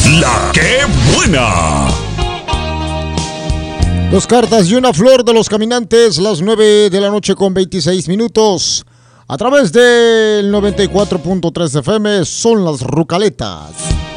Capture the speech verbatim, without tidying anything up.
La que buena. Dos cartas y una flor de los caminantes, las nueve de la noche con veintiséis minutos. A través del noventa y cuatro punto tres F M son las Rucaletas.